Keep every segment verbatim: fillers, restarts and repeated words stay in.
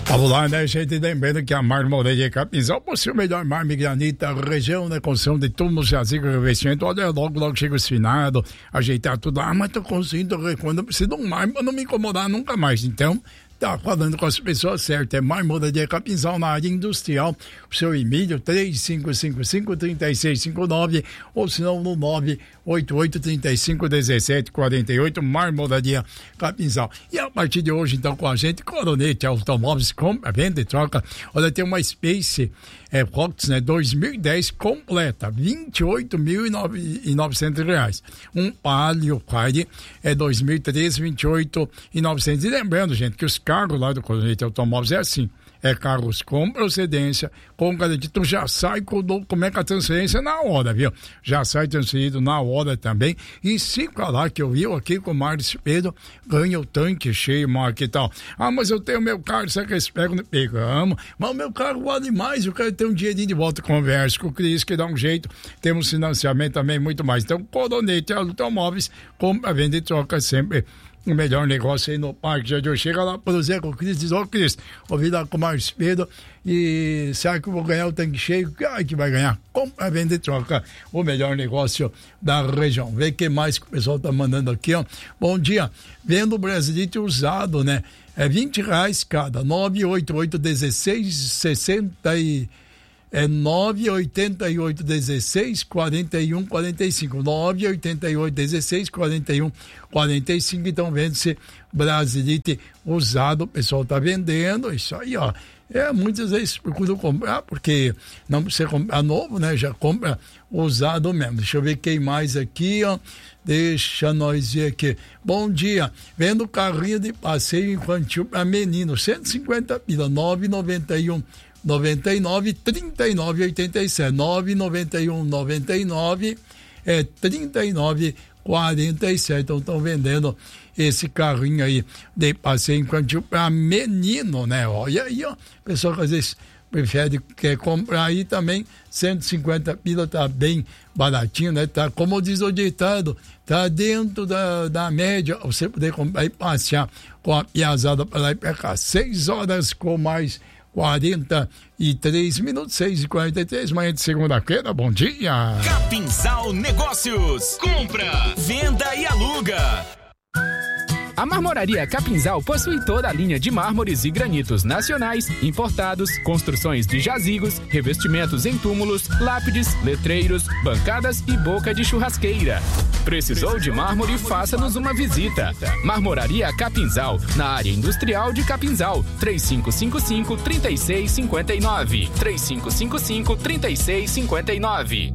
Vamos lá, né, gente? Lembrando que a Marmoraria Capinzal possui o melhor mármore granito da região, né? Construção de túmulos, jazigo, revestimento. Olha, logo, logo chega o finado, ajeitar tudo. Ah, mas tô construindo, quando eu preciso de um mármore pra não me incomodar nunca mais. Então, tá falando com as pessoas certas. É Marmoraria Capinzal na área industrial. O seu Emílio, três cinco cinco cinco, três seis cinco nove, ou se não, no nove oito oito, três cinco, um sete quatro oito, Marmoraria Capinzal. E a partir de hoje, então, com a gente, Coronete Automóveis, compra, vende e troca. Olha, tem uma Space é, Fox, né, dois mil e dez completa, vinte e oito mil e novecentos reais. Um Palio Fire é dois mil e treze, vinte e oito mil e novecentos. E lembrando, gente, que os carros lá do Coronete Automóveis é assim. É carros com procedência, com garantia, tu já sai com, como é que a transferência na hora, viu? Já sai transferido na hora também. E se falar que eu vi aqui com o Márcio Pedro, ganha o tanque cheio, marca e tal. Ah, mas eu tenho meu carro, será que eles pegam? Pegamos. Mas o meu carro vale mais, eu quero ter um dinheirinho de volta. Conversa com o Cris, que dá um jeito. Temos financiamento também, muito mais. Então, Coronete Automóveis, compra, vende e troca sempre. O melhor negócio aí no Parque Jardim. Chega lá pro Zé com o Cris e diz: Ô Cris, ouvi lá com o Márcio Pedro e será que eu vou ganhar o tanque cheio? Ai, que vai ganhar. Compra, vende e troca. O melhor negócio da região. Vê o que mais que o pessoal tá mandando aqui, ó. Bom dia. Vendo o Brasilite usado, né? É vinte reais cada. nove oito oito, dezesseis, sessenta e... É nove oito oito, dezesseis, quarenta e um, quarenta e cinco. nove oito oito, dezesseis, quarenta e um, quarenta e cinco. Então vende-se Brasilite usado. O pessoal tá vendendo. Isso aí, ó. É, muitas vezes procuram comprar, porque não precisa comprar novo, né? Já compra usado mesmo. Deixa eu ver quem mais aqui, ó. Deixa nós ver aqui. Bom dia. Vendo carrinho de passeio infantil para menino. cento e cinquenta pila. nove noventa e um. noventa e nove, trinta e nove, oitenta e sete, nove noventa e um, noventa e nove, é trinta e nove, quarenta e sete. Então estão vendendo esse carrinho aí de passeio infantil para menino, né? Olha aí, ó. Pessoal que às vezes prefere, quer comprar aí também, cento e cinquenta pila, tá bem baratinho, né? Tá, como diz o ditado, tá dentro da, da média, você poder comprar e passear com a piazada para lá e para cá. Seis horas com mais quarenta e três minutos, seis e quarenta e três, manhã de segunda-feira, bom dia. Capinzal Negócios, compra, venda e aluga. A Marmoraria Capinzal possui toda a linha de mármores e granitos nacionais, importados, construções de jazigos, revestimentos em túmulos, lápides, letreiros, bancadas e boca de churrasqueira. Precisou de mármore? Faça-nos uma visita. Marmoraria Capinzal, na área industrial de Capinzal. três cinco cinco cinco, três seis cinco nove. três cinco cinco cinco, três seis cinco nove.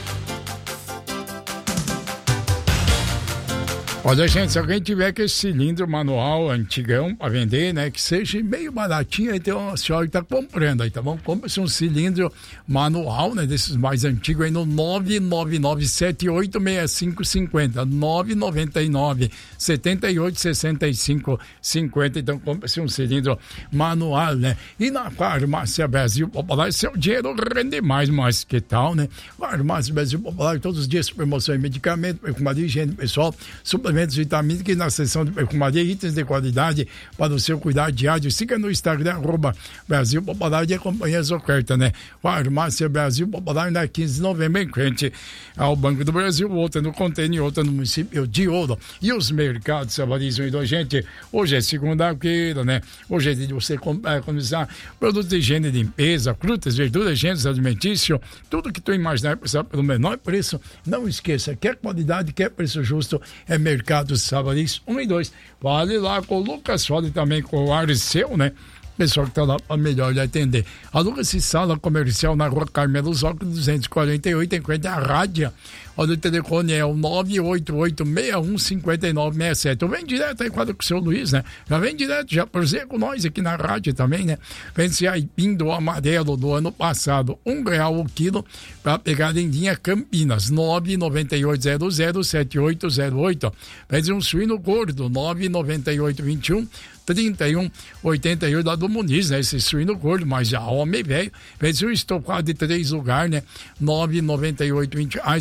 Olha, gente, se alguém tiver com esse cilindro manual antigão para vender, né, que seja meio baratinho, aí tem uma senhora que tá comprando aí, tá bom? Compre-se um cilindro manual, né, desses mais antigos aí no nove nove nove sete oito seis cinco cinco zero, nove nove nove sete oito seis cinco cinco zero. Então compre-se um cilindro manual, né? E na Farmácia Brasil Popular, seu dinheiro rende mais, mas que tal, né? Farmácia Brasil Popular, todos os dias promoção em medicamento, perfumaria, higiene pessoal, suplementos vitamínicos na seção de perfumaria, itens de qualidade para o seu cuidado diário. Siga no Instagram, arroba Brasil Popular, e acompanhe as ofertas, né? Farmácia Brasil Popular, na quinze de novembro, em frente ao Banco do Brasil, outra no Container, outra no município de Ouro. E os mercados valorizam então, gente, hoje é segunda-feira, né? Hoje é dia de você comprar, economizar produtos de higiene e limpeza, frutas, verduras, gêneros alimentícios, tudo que tu imaginar pelo menor preço. Não esqueça, quer qualidade, quer preço justo, é mercado Mercados Sabaris um e dois. Vale lá com o Lucas, fale também com o Arceu, né? Pessoal que está lá para melhor lhe atender. Aluga-se sala comercial na rua Carmelo Zócalo duzentos e quarenta e oito, em frente à Rádia. Olha, o telefone é o nove oito oito, seis um cinco nove seis sete. Vem direto aí com o seu Luiz, né? Já vem direto, já prazer com nós aqui na rádio também, né? Vende-se aipim do amarelo do ano passado, um real o quilo, para pegar em linha Campinas, nove nove oito zero zero sete oito zero oito. Vende um suíno gordo, nove nove oito vinte e um trinta e um oitenta e oito, lá do Muniz, né? Esse suíno gordo, mas já homem velho. Vende um estofado de três lugares, né? nove nove oito vinte reais, que já foi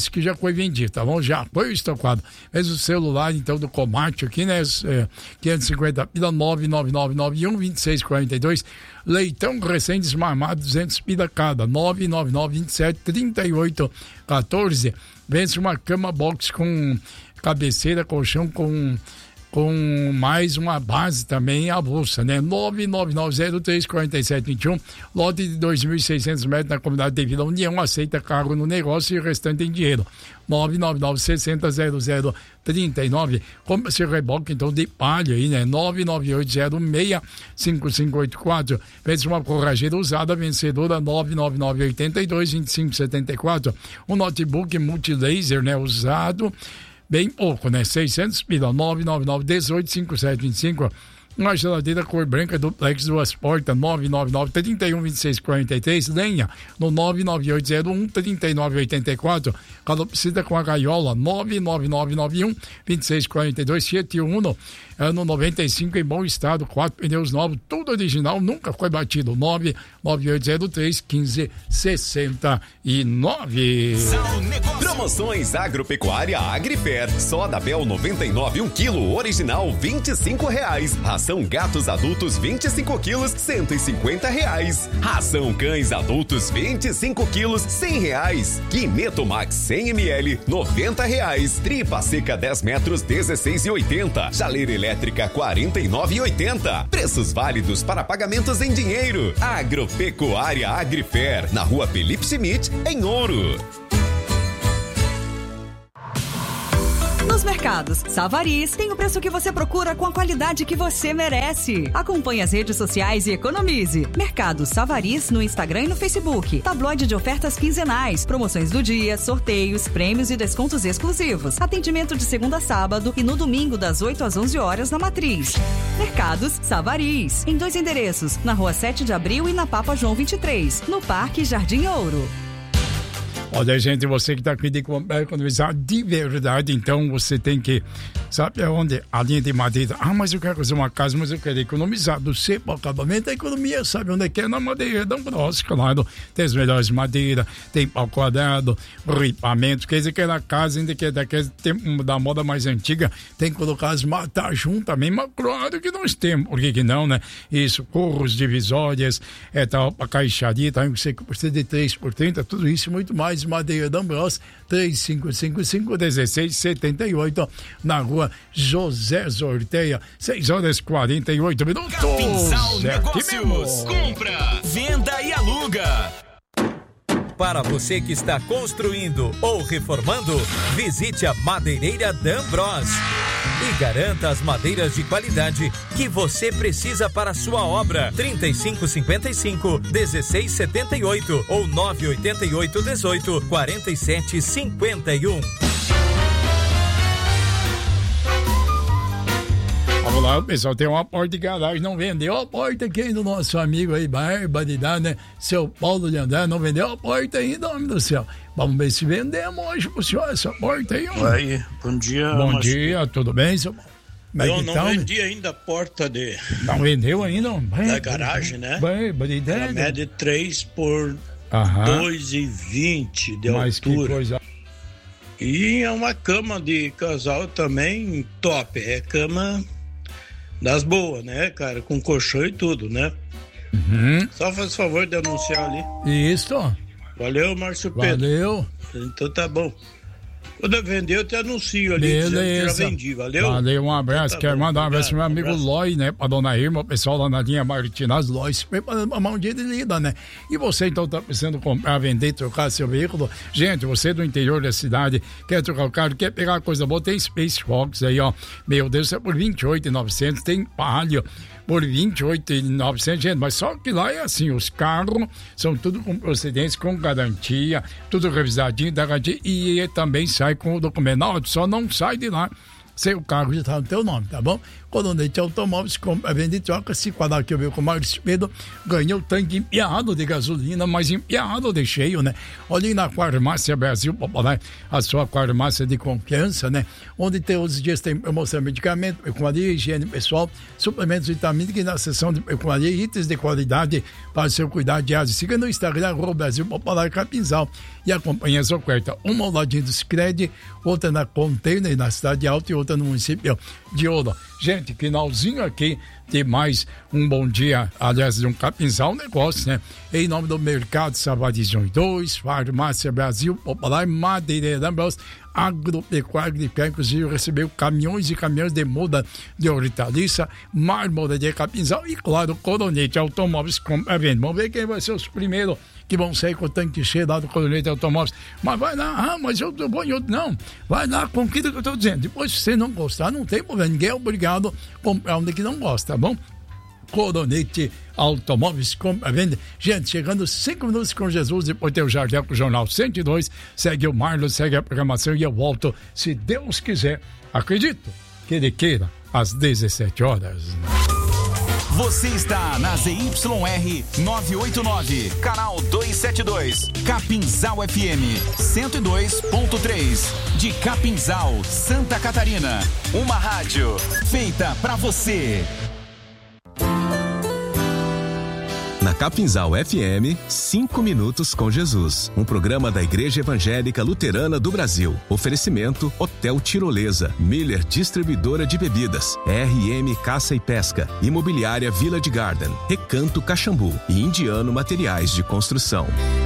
foi vendido, tá bom? Já foi estocado. Mas o celular, então, do Comate aqui, né? É, quinhentos e cinquenta pila, nove nove nove nove um, dois seis quatro dois. Leitão recém-desmamado, duzentos pila cada, nove nove nove vinte e sete trinta e oito quatorze. Vence uma cama box com cabeceira, colchão com... com mais uma base também avulsa, né? nove nove nove zero três quatro sete dois um, lote de dois mil e seiscentos metros na comunidade de Vila União, aceita cargo no negócio e o restante em dinheiro. nove nove nove sessenta zero zero trinta e nove, compra esse reboque então de palha aí, né? nove nove oito zero seis cinco cinco oito quatro, fez uma corrageira usada vencedora nove nove nove oito dois vinte e cinco setenta e quatro, um notebook multilaser, né? Usado bem pouco, né? seiscentos pila, nove nove nove dezoito cinquenta e sete vinte e cinco. Uma geladeira cor branca duplex, duas portas, nove nove nove trinta e um vinte e seis quarenta e três. Lenha no nove nove oito zero um trinta e nove oitenta e quatro. Calopsita com a gaiola, nove nove nove nove um vinte e seis quarenta e dois. Fiat Uno, ano noventa e cinco, em bom estado, quatro pneus novos, tudo original, nunca foi batido. nove nove oito zero três um cinco sessenta e nove. Promoções Agropecuária Agrifer. Soda Bel noventa e nove, um quilo, original vinte e cinco reais. Ração gatos adultos vinte e cinco quilos, cento e cinquenta reais. Ração cães adultos vinte e cinco quilos, cem reais. Quineto Max cem mililitros, noventa reais. Tripa seca dez metros, dezesseis e oitenta. Chaleira elétrica quarenta e nove e oitenta. Preços válidos para pagamentos em dinheiro. Agropecuária Agrifer, na rua Felipe Schmidt, em Ouro. Nos mercados Savariz tem o preço que você procura com a qualidade que você merece. Acompanhe as redes sociais e economize. Mercado Savariz no Instagram e no Facebook. Tabloide de ofertas quinzenais, promoções do dia, sorteios, prêmios e descontos exclusivos. Atendimento de segunda a sábado e no domingo das oito às onze horas na Matriz. Mercados Savariz, em dois endereços, na rua sete de abril e na Papa João vinte e três, no Parque Jardim Ouro. Olha, gente, você que está aqui de comprar, economizar de verdade, então você tem que, sabe aonde? A linha de madeira. Ah, mas eu quero fazer uma casa, mas eu quero economizar do cepo ao acabamento. A economia, sabe onde é que é? Na madeira da Ambrosio, claro. Tem as melhores madeiras, tem pau quadrado, ripamento. Quer dizer que é na casa, ainda que é daquele tempo da moda mais antiga, tem que colocar as matas junto também, mas claro que nós temos. Por que que não, né? Isso, corros, divisórias, é tal, a caixaria, tá? Você precisa de três por trinta, tudo isso e muito mais. Madeira da Ambrosio, três cinco cinco cinco, um seis sete oito, na rua José Zorteia, seis horas e quarenta e oito minutos. Capinzal Negócios, compra, venda e aluga. Para você que está construindo ou reformando, visite a Madeireira da Ambrosio e garanta as madeiras de qualidade que você precisa para a sua obra. trinta e cinco cinquenta e cinco, dezesseis setenta e oito ou nove oito oito, dezoito, quarenta e sete, cinquenta e um. Vamos lá, pessoal, tem uma porta de garagem, não vendeu a porta aqui do nosso amigo aí, barbaridade, né? Seu Paulo de André, não vendeu a porta ainda, homem do céu. Vamos ver se vendemos hoje pro senhor essa porta aí, homem. Oi, bom dia. Bom dia, tudo bem, seu Paulo? Eu não vendi ainda a porta de... Não vendeu ainda, homem? Da garagem, né? Barbaridade. Ela mede três por dois e vinte de Mas altura. Que coisa... E é uma cama de casal também top, é cama... das boas, né, cara? Com colchão e tudo, né? Uhum. Só faz favor de anunciar ali. Isso. Valeu, Márcio Pedro. Valeu. Então tá bom. Quando eu vender, eu te anuncio ali. Beleza. Já vendi, valeu? Valeu, um abraço. Então tá Quero bom, mandar um abraço pro meu obrigado, amigo um Loi, né? Pra dona Irma, o pessoal lá na linha Martinaz, Loi, uma mão de lida, né? E você, então, tá precisando comprar, vender, trocar seu veículo? Gente, você do interior da cidade, quer trocar o carro, quer pegar coisa boa, tem Space Fox aí, ó. Meu Deus, é por vinte e oito mil e novecentos, tem Palio por vinte e oito mil e novecentos, gente, mas só que lá é assim, os carros são tudo com procedência, com garantia, tudo revisadinho, da garantia, e também sai com o documento. Não, só não sai de lá. Seu carro já está no teu nome, tá bom? Coronete Automóveis, compra, vende e troca. Se quadrar que eu vi com o Márcio Pedro, ganhou o tanque empiado de gasolina, mas empiado de cheio, né? Olhem na Farmácia Brasil Popular, a sua farmácia de confiança, né? Onde tem os dias tem promoção de medicamento, pecuária, higiene pessoal, suplementos vitamínicos e na seção de pecuária, itens de qualidade para o seu cuidado diário. Siga no Instagram, arroba Brasil Popular Capinzal, e acompanhe as ofertas. Uma ao ladinho do Scred, outra na Container, na Cidade Alta, e outra no município de Ouro. Gente, finalzinho aqui de mais um bom dia, aliás, de um Capinzal negócio, né? Em nome do Mercado Savariz um e dois, Farmácia Brasil Popular, Madeireira Bros, Agropecuária de Pé, inclusive recebeu caminhões e caminhões de muda de hortaliça, mármore de Capinzal e, claro, Coronete Automóveis compra venda. Vamos ver quem vai ser os primeiros que vão sair com o tanque cheio lá do Coronete Automóveis. Mas vai lá, ah, mas eu vou em outro. Não, vai lá com aquilo que eu estou dizendo. Depois, se você não gostar, não tem problema. Ninguém é obrigado a comprar um que não gosta, tá bom? Coronete Automóveis compra venda. Gente, chegando cinco minutos com Jesus, depois tem o Jardel com o Jornal cento e dois. Segue o Marlon, segue a programação e eu volto, se Deus quiser. Acredito que ele queira, às dezessete horas. Você está na Z Y R novecentos e oitenta e nove, canal duzentos e setenta e dois, Capinzal F M cento e dois ponto três, de Capinzal, Santa Catarina. Uma rádio feita pra você. Na Capinzal F M, cinco minutos com Jesus. Um programa da Igreja Evangélica Luterana do Brasil. Oferecimento Hotel Tirolesa, Miller Distribuidora de Bebidas, R M Caça e Pesca, Imobiliária Village Garden, Recanto Caxambu e Indiano Materiais de Construção.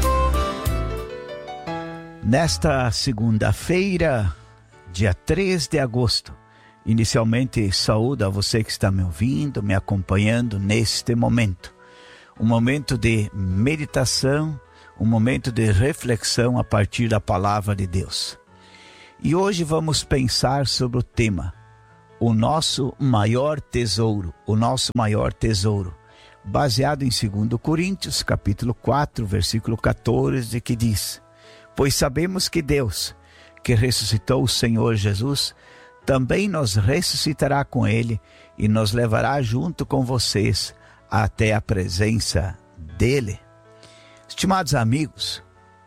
Nesta segunda-feira, dia três de agosto, inicialmente saúdo a você que está me ouvindo, me acompanhando neste momento. Um momento de meditação, um momento de reflexão a partir da palavra de Deus. E hoje vamos pensar sobre o tema, o nosso maior tesouro, o nosso maior tesouro, baseado em dois Coríntios, capítulo quatro, versículo quatorze, que diz: pois sabemos que Deus, que ressuscitou o Senhor Jesus, também nos ressuscitará com Ele e nos levará junto com vocês até a presença dele. Estimados amigos,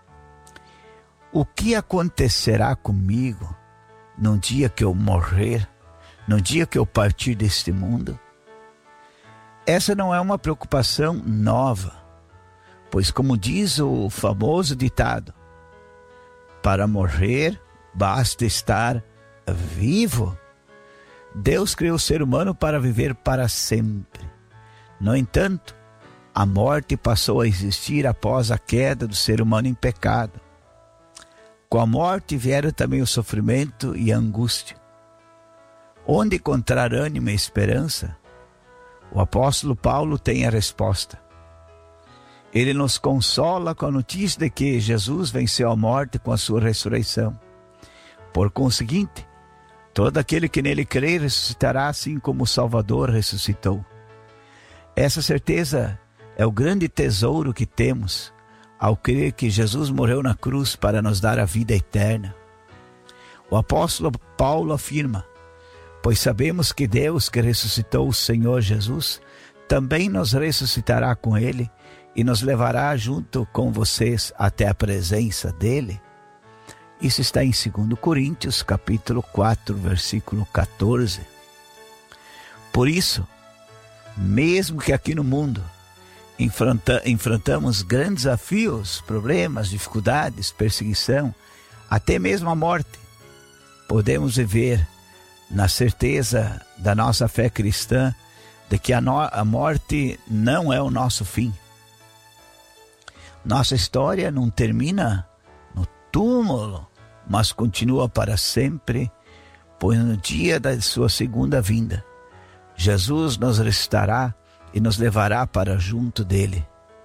o que acontecerá comigo no dia que eu morrer, no dia que eu partir deste mundo? Essa não é uma preocupação nova, pois como diz o famoso ditado, para morrer basta estar vivo. Deus criou o ser humano para viver para sempre. No entanto, a morte passou a existir após a queda do ser humano em pecado. Com a morte vieram também o sofrimento e a angústia. Onde encontrar ânimo e esperança? O apóstolo Paulo tem a resposta. Ele nos consola com a notícia de que Jesus venceu a morte com a sua ressurreição. Por conseguinte, todo aquele que nele crê ressuscitará assim como o Salvador ressuscitou. Essa certeza é o grande tesouro que temos ao crer que Jesus morreu na cruz para nos dar a vida eterna. O apóstolo Paulo afirma: pois sabemos que Deus, que ressuscitou o Senhor Jesus, também nos ressuscitará com Ele e nos levará junto com vocês até a presença dEle. Isso está em dois Coríntios, capítulo quatro, versículo quatorze. Por isso, mesmo que aqui no mundo enfrenta, enfrentamos grandes desafios, problemas, dificuldades, perseguição, até mesmo a morte, podemos viver na certeza da nossa fé cristã de que a, no, a morte não é o nosso fim. Nossa história não termina no túmulo, mas continua para sempre, pois no dia da sua segunda vinda, Jesus nos ressuscitará e nos levará para junto dele.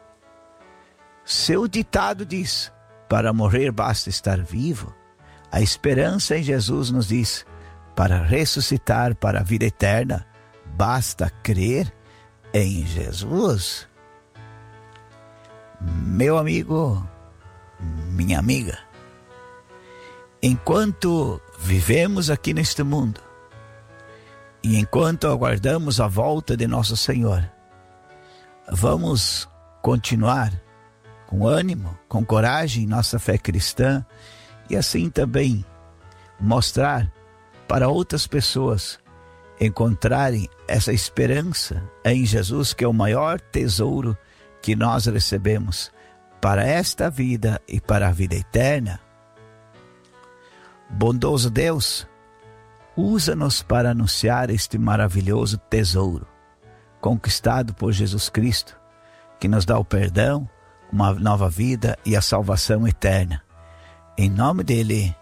Seu ditado diz: para morrer basta estar vivo. A esperança em Jesus nos diz: para ressuscitar para a vida eterna, basta crer em Jesus. Meu amigo, minha amiga, enquanto vivemos aqui neste mundo, E enquanto aguardamos a volta de Nosso Senhor, vamos continuar com ânimo, com coragem, nossa fé cristã, e assim também mostrar para outras pessoas encontrarem essa esperança em Jesus, que é o maior tesouro que nós recebemos para esta vida e para a vida eterna. Bondoso Deus, usa-nos para anunciar este maravilhoso tesouro conquistado por Jesus Cristo, que nos dá o perdão, uma nova vida e a salvação eterna. Em nome dele,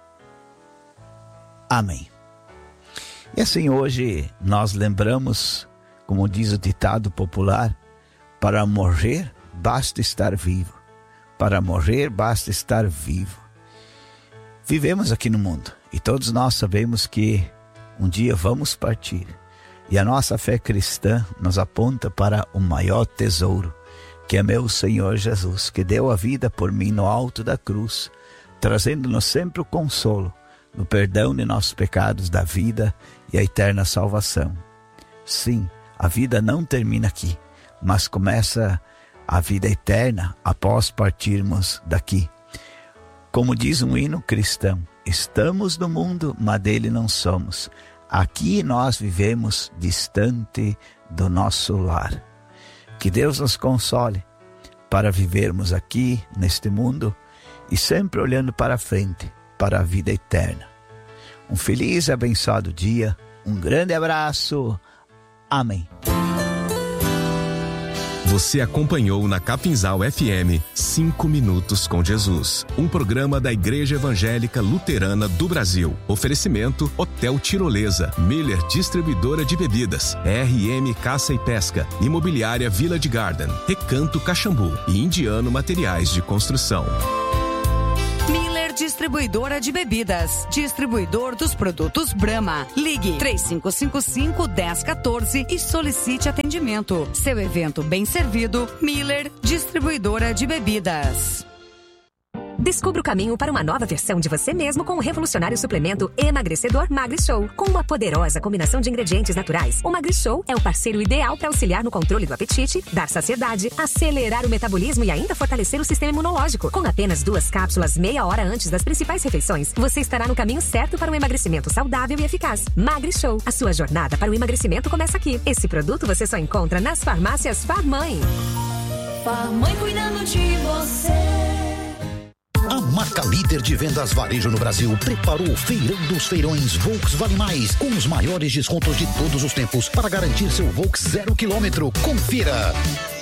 amém. E assim hoje nós lembramos, como diz o ditado popular, para morrer basta estar vivo. Para morrer basta estar vivo. Vivemos aqui no mundo e todos nós sabemos que um dia vamos partir. E a nossa fé cristã nos aponta para o maior tesouro, que é meu Senhor Jesus, que deu a vida por mim no alto da cruz, trazendo-nos sempre o consolo, no perdão de nossos pecados, da vida e a eterna salvação. Sim, a vida não termina aqui, mas começa a vida eterna após partirmos daqui. Como diz um hino cristão, estamos no mundo, mas dele não somos. Aqui nós vivemos distante do nosso lar. Que Deus nos console para vivermos aqui neste mundo e sempre olhando para frente, para a vida eterna. Um feliz e abençoado dia, um grande abraço. Amém. Você acompanhou na Capinzal F M cinco minutos com Jesus, um programa da Igreja Evangélica Luterana do Brasil. Oferecimento Hotel Tirolesa, Miller Distribuidora de Bebidas, R M Caça e Pesca, Imobiliária Village Garden, Recanto Caxambu e Indiano Materiais de Construção. Distribuidora de bebidas, distribuidor dos produtos Brahma. Ligue três cinco cinco cinco, um zero um quatro e solicite atendimento. Seu evento bem servido, Miller Distribuidora de Bebidas. Descubra o caminho para uma nova versão de você mesmo com o revolucionário suplemento emagrecedor MagriShow. Com uma poderosa combinação de ingredientes naturais, o MagriShow é o parceiro ideal para auxiliar no controle do apetite, dar saciedade, acelerar o metabolismo e ainda fortalecer o sistema imunológico. Com apenas duas cápsulas meia hora antes das principais refeições, você estará no caminho certo para um emagrecimento saudável e eficaz. MagriShow, a sua jornada para o emagrecimento começa aqui. Esse produto você só encontra nas farmácias Farmãe. Farmãe cuidando de você. A marca líder de vendas varejo no Brasil preparou o Feirão dos Feirões Volks Vale Mais, com os maiores descontos de todos os tempos para garantir seu Volks zero quilômetro. Confira!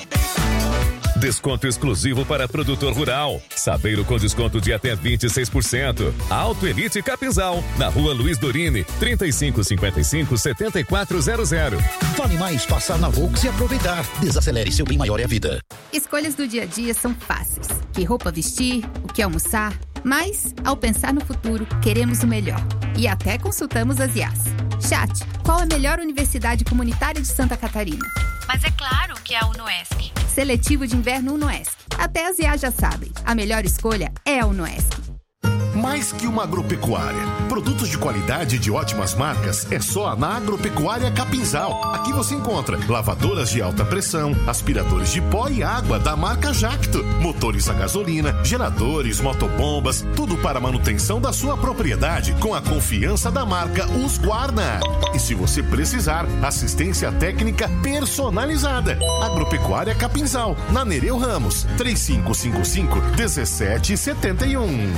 Desconto exclusivo para produtor rural. Sabeiro com desconto de até vinte e seis por cento. Auto Elite Capinzal, na rua Luiz Dorini, trinta e cinco cinquenta e cinco, setenta e quatro zero zero. Vale mais passar na Volks e aproveitar. Desacelere, seu bem maior é a vida. Escolhas do dia a dia são fáceis. Que roupa vestir, o que almoçar. Mas, ao pensar no futuro, queremos o melhor. E até consultamos as I As. Chat, qual a melhor universidade comunitária de Santa Catarina? Mas é claro que é a UNOESC. Seletivo de inverno UNOESC. Até as I As já sabem. A melhor escolha é a UNOESC. Mais que uma agropecuária. Produtos de qualidade e de ótimas marcas é só na Agropecuária Capinzal. Aqui você encontra lavadoras de alta pressão, aspiradores de pó e água da marca Jacto, motores a gasolina, geradores, motobombas, tudo para a manutenção da sua propriedade com a confiança da marca Husqvarna. E se você precisar, assistência técnica personalizada. Agropecuária Capinzal, na Nereu Ramos, três cinco cinco cinco, um sete sete um.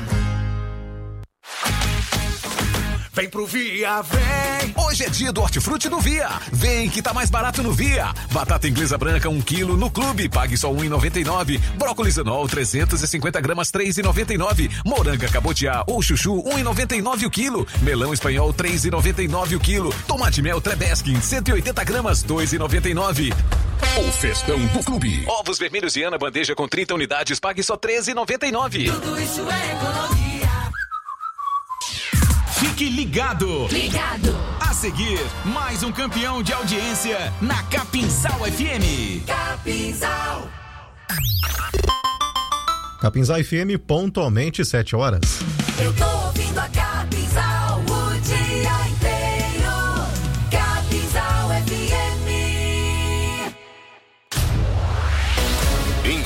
Vem pro Via, vem! Hoje é dia do hortifruti no Via. Vem que tá mais barato no Via. Batata inglesa branca um quilo no clube, pague só um real e noventa e nove centavos. Brócolis anol trezentos e cinquenta gramas, três reais e noventa e nove centavos. Moranga cabotiá ou chuchu um real e noventa e nove centavos o quilo. Melão espanhol três reais e noventa e nove centavos o quilo. Tomate mel Trebeskin cento e oitenta gramas, dois reais e noventa e nove centavos. O festão do clube. Ovos vermelhos Viana bandeja com trinta unidades, pague só treze reais e noventa e nove centavos. Tudo isso é economia. Fique ligado. Ligado. A seguir, mais um campeão de audiência na Capinzal F M. Capinzal. Capinzal F M, pontualmente sete horas. Eu tô ouvindo a Capinzal o dia inteiro.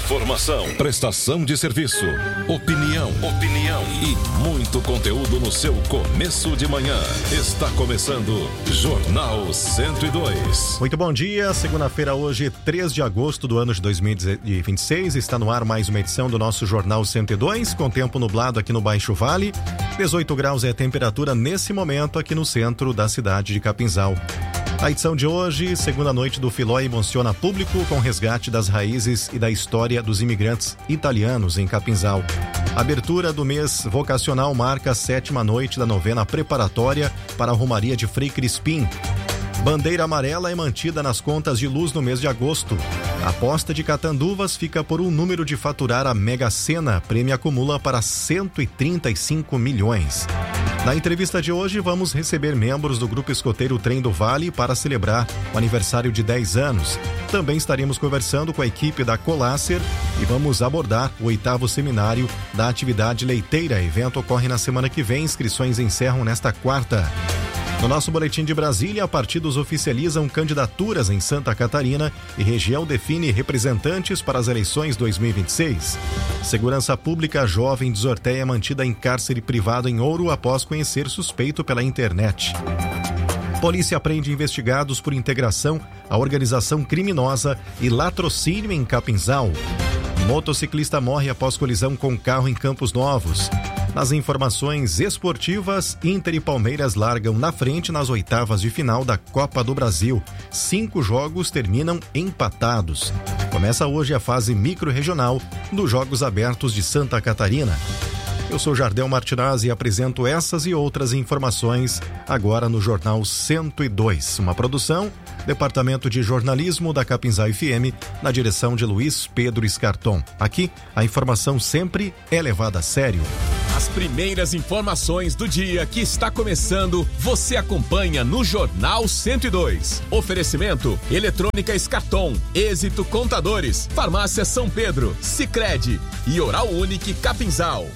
Informação, prestação de serviço, opinião, opinião e muito conteúdo no seu começo de manhã. Está começando Jornal cento e dois. Muito bom dia, segunda-feira hoje, três de agosto do ano de dois mil e vinte e seis. Está no ar mais uma edição do nosso Jornal cento e dois, com tempo nublado aqui no Baixo Vale. dezoito graus é a temperatura nesse momento aqui no centro da cidade de Capinzal. A edição de hoje, segunda noite do Filó emociona público com resgate das raízes e da história dos imigrantes italianos em Capinzal. A abertura do mês vocacional marca a sétima noite da novena preparatória para a Romaria de Frei Crispim. Bandeira amarela é mantida nas contas de luz no mês de agosto. A aposta de Catanduvas fica por um número de faturar a Mega Sena. Prêmio acumula para cento e trinta e cinco milhões. Na entrevista de hoje, vamos receber membros do Grupo Escoteiro Trem do Vale para celebrar o aniversário de dez anos. Também estaremos conversando com a equipe da Colácer e vamos abordar o oitavo seminário da atividade leiteira. O evento ocorre na semana que vem, inscrições encerram nesta quarta. No nosso boletim de Brasília, partidos oficializam candidaturas em Santa Catarina e região define representantes para as eleições dois mil e vinte e seis. Segurança Pública jovem desorteia mantida em cárcere privado em Ouro após conhecer suspeito pela internet. Polícia prende investigados por integração à organização criminosa e latrocínio em Capinzal. Motociclista morre após colisão com carro em Campos Novos. Nas informações esportivas, Inter e Palmeiras largam na frente nas oitavas de final da Copa do Brasil. Cinco jogos terminam empatados. Começa hoje a fase micro-regional dos Jogos Abertos de Santa Catarina. Eu sou Jardel Martinazzi e apresento essas e outras informações agora no Jornal cento e dois. Uma produção, Departamento de Jornalismo da Capinzal F M, na direção de Luiz Pedro Escarton. Aqui, a informação sempre é levada a sério. As primeiras informações do dia que está começando, você acompanha no Jornal cento e dois. Oferecimento, Eletrônica Escarton, Êxito Contadores, Farmácia São Pedro, Sicredi e Oral Unique Capinzal.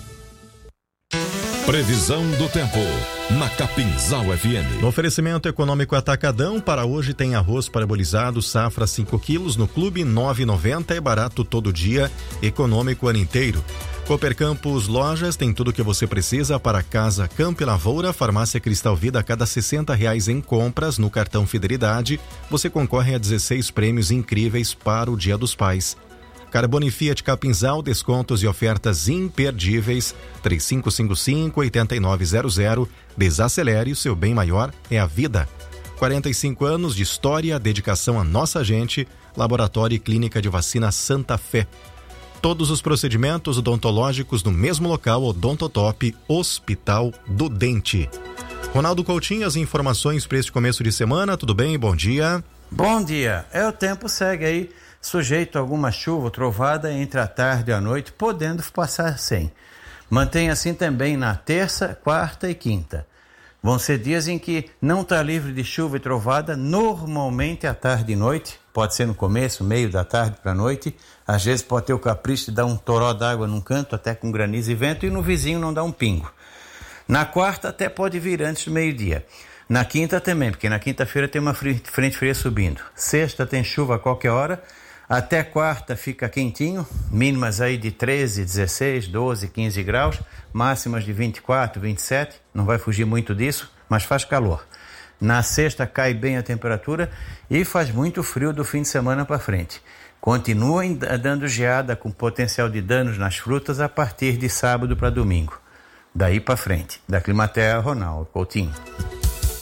Previsão do tempo na Capinzal F M. No oferecimento econômico Atacadão, para hoje tem arroz parabolizado, safra cinco quilos no clube nove reais e noventa centavos, é barato todo dia, econômico o ano inteiro. Cooper Campos Lojas tem tudo o que você precisa para casa, campo e lavoura. Farmácia Cristal Vida, a cada sessenta reais em compras no cartão Fidelidade, você concorre a dezesseis prêmios incríveis para o Dia dos Pais. Carbone Fiat Capinzal, descontos e ofertas imperdíveis. três cinco cinco cinco, oito nove zero zero. Desacelere, o seu bem maior é a vida. quarenta e cinco anos de história, dedicação à nossa gente. Laboratório e Clínica de Vacina Santa Fé. Todos os procedimentos odontológicos no mesmo local, Odontotop, Hospital do Dente. Ronaldo Coutinho, as informações para este começo de semana. Tudo bem? Bom dia. Bom dia. É, o tempo segue aí, sujeito a alguma chuva ou trovada entre a tarde e a noite, podendo passar sem. Mantém assim também na terça, quarta e quinta. Vão ser dias em que não está livre de chuva e trovada, normalmente à tarde e noite, pode ser no começo, meio da tarde para a noite, às vezes pode ter o capricho de dar um toró d'água num canto, até com granizo e vento, e no vizinho não dá um pingo. Na quarta até pode vir antes do meio-dia. Na quinta também, porque na quinta-feira tem uma frente fria subindo. Sexta tem chuva a qualquer hora, até quarta fica quentinho, mínimas aí de treze, dezesseis, doze, quinze graus, máximas de vinte e quatro, vinte e sete, não vai fugir muito disso, mas faz calor. Na sexta cai bem a temperatura e faz muito frio do fim de semana para frente. Continuem dando geada com potencial de danos nas frutas a partir de sábado para domingo. Daí para frente. Da Climaterra, Ronaldo Coutinho.